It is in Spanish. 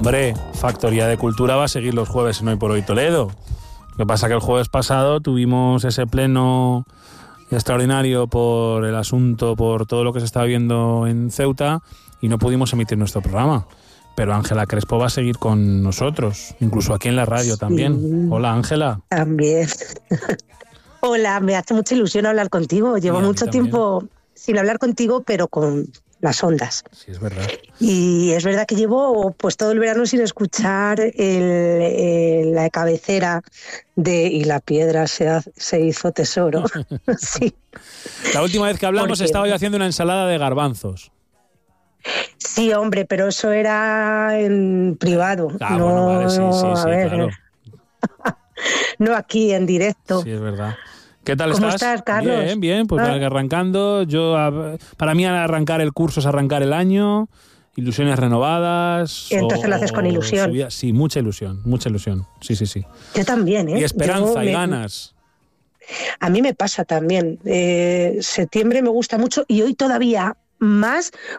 Hombre, Factoría de Cultura va a seguir los jueves en Hoy por Hoy Toledo. Lo que pasa que el jueves pasado tuvimos ese pleno extraordinario por el asunto, por todo lo que se estaba viendo en Ceuta, y no pudimos emitir nuestro programa. Pero Ángela Crespo va a seguir con nosotros, incluso aquí en la radio también. Hola, Ángela. También. Hola, me hace mucha ilusión hablar contigo. Llevo mucho tiempo sin hablar contigo, pero con las ondas. Sí, es verdad. Y es verdad que llevo pues todo el verano sin escuchar la cabecera de Y la piedra se hizo tesoro. Sí. La última vez que hablamos estaba yo haciendo una ensalada de garbanzos. Sí, hombre, pero eso era en privado. Ah, no, bueno, vale, sí, claro. No aquí, en directo. Sí, es verdad. ¿Qué tal ¿Cómo estás? Carlos? Bien, pues arrancando. Para mí arrancar el curso es arrancar el año, ilusiones renovadas. Y entonces lo haces con ilusión. Sí, mucha ilusión. Sí. Yo también, ¿eh? Y esperanza y ganas. A mí me pasa también. Septiembre me gusta mucho y hoy todavía más